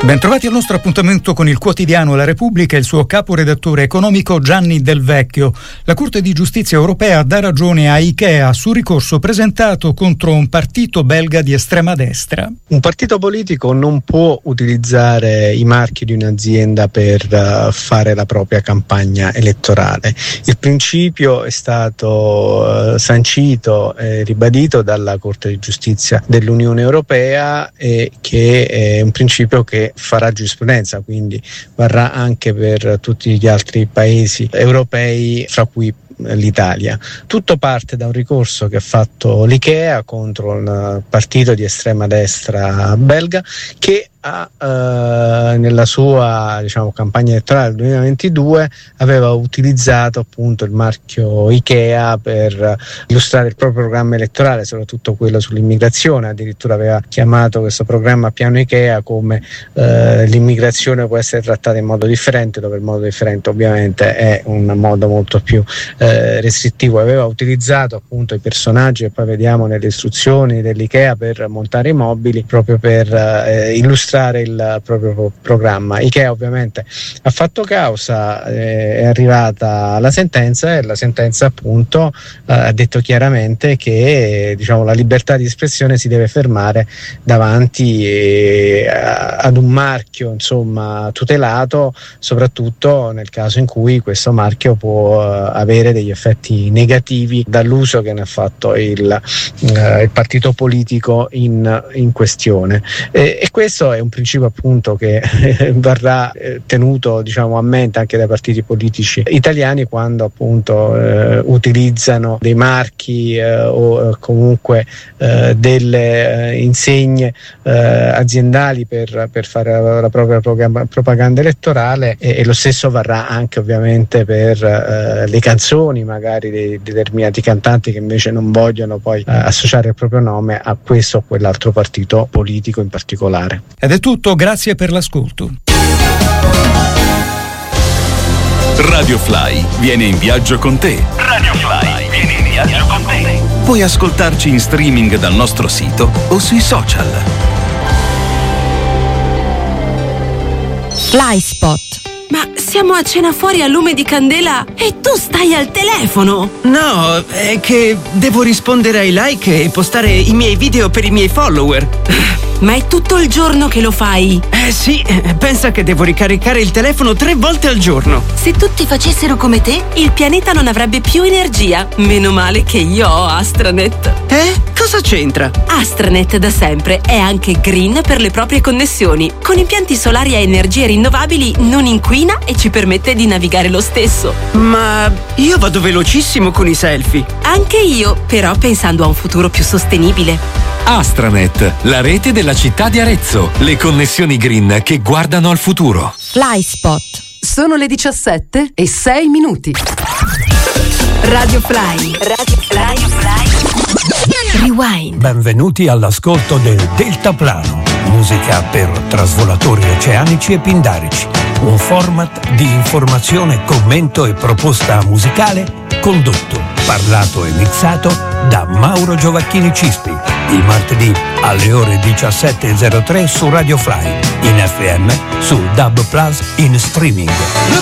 Bentrovati al nostro appuntamento con il quotidiano La Repubblica e il suo caporedattore economico Gianni Del Vecchio. La Corte di Giustizia europea dà ragione a Ikea sul ricorso presentato contro un partito belga di estrema destra. Un partito politico non può utilizzare i marchi di un'azienda per fare la propria campagna elettorale. Il principio è stato sancito e ribadito dalla Corte di Giustizia dell'Unione Europea e che è un principio che farà giurisprudenza, quindi varrà anche per tutti gli altri paesi europei, fra cui l'Italia. Tutto parte da un ricorso che ha fatto l'Ikea contro un partito di estrema destra belga che nella sua campagna elettorale del 2022 aveva utilizzato appunto il marchio Ikea per illustrare il proprio programma elettorale, soprattutto quello sull'immigrazione. Addirittura aveva chiamato questo programma Piano Ikea, come l'immigrazione può essere trattata in modo differente, dove il modo differente ovviamente è un modo molto più restrittivo. Aveva utilizzato appunto i personaggi che poi vediamo nelle istruzioni dell'Ikea per montare i mobili, proprio per illustrare il proprio programma. Ikea ovviamente ha fatto causa, è arrivata la sentenza e la sentenza appunto ha detto chiaramente che la libertà di espressione si deve fermare davanti ad un marchio tutelato, soprattutto nel caso in cui questo marchio può avere degli effetti negativi dall'uso che ne ha fatto il partito politico in questione, e questo è un principio appunto che verrà tenuto a mente anche dai partiti politici italiani quando appunto utilizzano dei marchi o comunque delle insegne aziendali per fare la propria propaganda elettorale, e lo stesso varrà anche ovviamente per le canzoni magari dei determinati cantanti che invece non vogliono poi associare il proprio nome a questo o quell'altro partito politico in particolare. Ed è tutto, grazie per l'ascolto. Radio Fly viene in viaggio con te. Radio Fly viene in viaggio con te. Puoi ascoltarci in streaming dal nostro sito o sui social. Fly Spot. Ma siamo a cena fuori a lume di candela e tu stai al telefono! No, è che devo rispondere ai like e postare i miei video per i miei follower. Ma è tutto il giorno che lo fai? Sì, pensa che devo ricaricare il telefono 3 volte al giorno. Se tutti facessero come te, il pianeta non avrebbe più energia. Meno male che io ho Astranet. Cosa c'entra? Astranet da sempre è anche green per le proprie connessioni. Con impianti solari a energie rinnovabili non inquina e ci permette di navigare lo stesso. Ma io vado velocissimo con i selfie. Anche io, però pensando a un futuro più sostenibile. Astranet, la rete della città di Arezzo. Le connessioni green che guardano al futuro. Fly Spot. Sono le 17:06. Radio Fly. Radio Fly. Rewind. Benvenuti all'ascolto del Deltaplano, musica per trasvolatori oceanici e pindarici. Un format di informazione, commento e proposta musicale condotto, parlato e mixato da Mauro Giovacchini Cispi. Il martedì alle ore 17:03 su Radio Fly, in FM, su DAB+ in streaming.